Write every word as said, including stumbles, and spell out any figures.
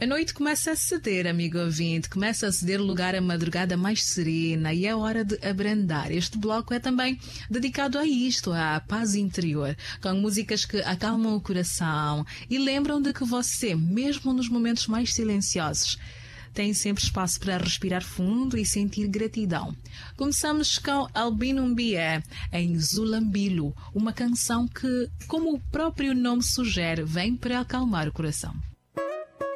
A noite começa a ceder, amigo ouvinte, começa a ceder lugar à madrugada mais serena e é hora de abrandar. Este bloco é também dedicado a isto, à paz interior, com músicas que acalmam o coração e lembram de que você, mesmo nos momentos mais silenciosos, tem sempre espaço para respirar fundo e sentir gratidão. Começamos com Albino Mbié, em Zulambilo, uma canção que, como o próprio nome sugere, vem para acalmar o coração.